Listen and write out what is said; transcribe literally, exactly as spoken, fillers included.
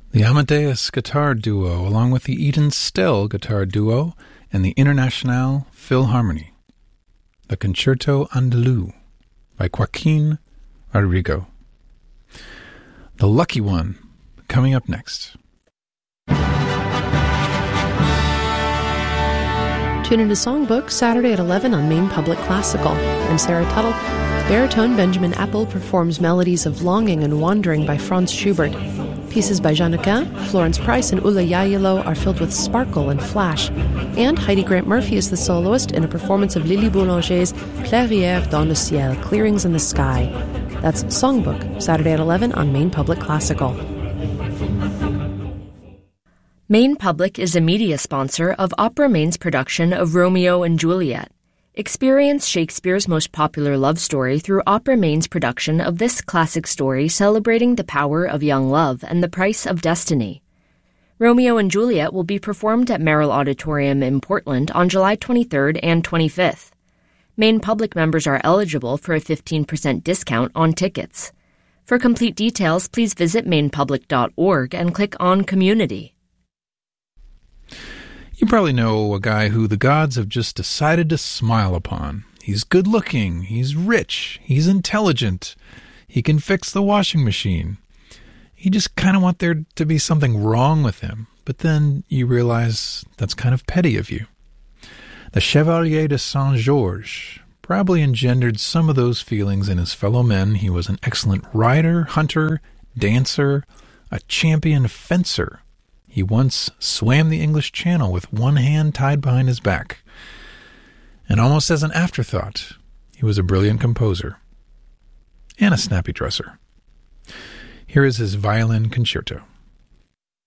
The Amadeus Guitar Duo, along with the Eden Stell Guitar Duo and the Internationale Philharmonie. The Concerto Andalou by Joaquin Rodrigo. The Lucky One, coming up next. Tune into Songbook Saturday at eleven on Maine Public Classical. I'm Sarah Tuttle. Baritone Benjamin Apple performs melodies of longing and wandering by Franz Schubert. Pieces by Jeannequin, Florence Price, and Ulla Yayilo are filled with sparkle and flash. And Heidi Grant Murphy is the soloist in a performance of Lily Boulanger's Clairières dans le ciel, Clearings in the Sky. That's Songbook, Saturday at eleven on Maine Public Classical. Maine Public is a media sponsor of Opera Maine's production of Romeo and Juliet. Experience Shakespeare's most popular love story through Opera Maine's production of this classic story celebrating the power of young love and the price of destiny. Romeo and Juliet will be performed at Merrill Auditorium in Portland on July twenty-third and twenty-fifth. Maine Public members are eligible for a fifteen percent discount on tickets. For complete details, please visit maine public dot org and click on Community. You probably know a guy who the gods have just decided to smile upon. He's good-looking, he's rich, he's intelligent, he can fix the washing machine. You just kind of want there to be something wrong with him, but then you realize that's kind of petty of you. The Chevalier de Saint-Georges probably engendered some of those feelings in his fellow men. He was an excellent rider, hunter, dancer, a champion fencer. He once swam the English Channel with one hand tied behind his back. And almost as an afterthought, he was a brilliant composer and a snappy dresser. Here is his violin concerto.